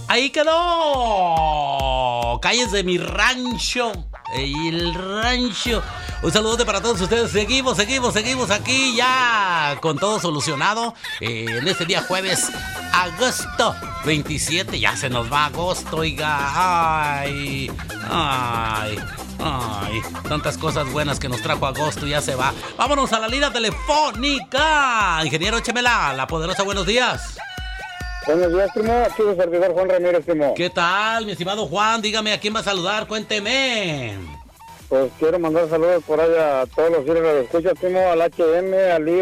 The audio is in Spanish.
Ahí quedó. Calles de mi rancho. El rancho. Un saludote para todos ustedes. Seguimos aquí ya con todo solucionado. En este día jueves, agosto 27. Ya se nos va agosto, oiga. Ay. Tantas cosas buenas que nos trajo agosto y ya se va. Vámonos a la línea telefónica. Ingeniero, échemela. La poderosa, buenos días. Buenos días, primo. Aquí su servidor Juan Ramírez, primo. ¿Qué tal, mi estimado Juan? Dígame, ¿a quién va a saludar? Cuénteme. Pues quiero mandar saludos por allá a todos los hijos de escucha, primo, al HM, al